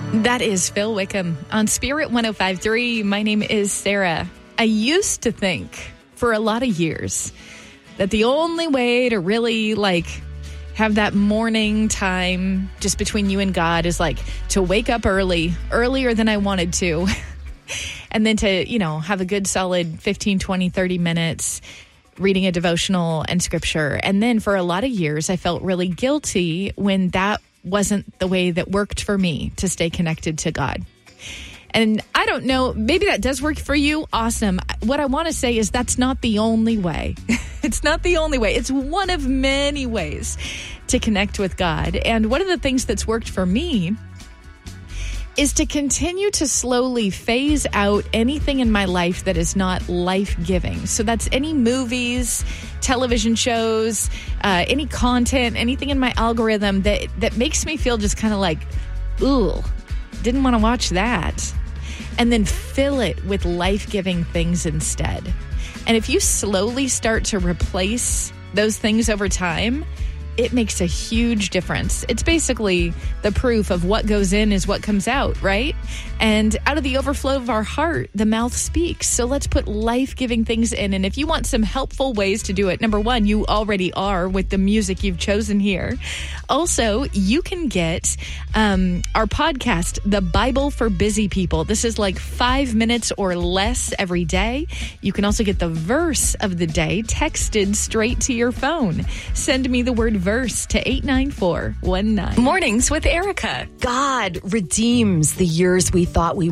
That is Phil Wickham on Spirit 105.3. My name is Sarah. I used to think for a lot of years that the only way to really have that morning time just between you and God is to wake up earlier than I wanted to, and then to, have a good solid 15, 20, 30 minutes reading a devotional and scripture. And then for a lot of years, I felt really guilty when that wasn't the way that worked for me to stay connected to God. And I don't know, maybe that does work for you. Awesome. What I want to say is that's not the only way. It's not the only way. It's one of many ways to connect with God. And one of the things that's worked for me is to continue to slowly phase out anything in my life that is not life-giving. So that's any movies, television shows, any content, anything in my algorithm that makes me feel just kind of ooh, didn't want to watch that. And then fill it with life-giving things instead. And if you slowly start to replace those things over time, it makes a huge difference. It's basically the proof of what goes in is what comes out, right? And out of the overflow of our heart, the mouth speaks. So let's put life-giving things in. And if you want some helpful ways to do it, number one, you already are with the music you've chosen here. Also, you can get our podcast, The Bible for Busy People. This is 5 minutes or less every day. You can also get the verse of the day texted straight to your phone. Send me the word verse to 89419. Mornings with Erica. God redeems the years we thought we